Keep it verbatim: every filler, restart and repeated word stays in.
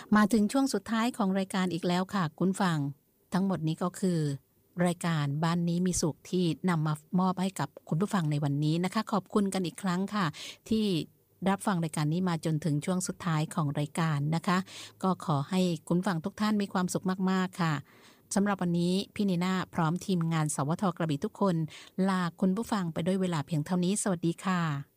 มาถึงช่วงสุดท้ายของรายการอีกแล้วค่ะคุณฟังทั้งหมดนี้ก็คือรายการบ้านนี้มีสุขที่นำมามอบให้กับคุณผู้ฟังในวันนี้นะคะขอบคุณกันอีกครั้งค่ะที่รับฟังรายการนี้มาจนถึงช่วงสุดท้ายของรายการนะคะก็ขอให้คุณฟังทุกท่านมีความสุขมากๆค่ะสำหรับวันนี้พี่นีน่าพร้อมทีมงานสวทกระบี่ทุกคนลาคุณผู้ฟังไปด้วยเวลาเพียงเท่านี้สวัสดีค่ะ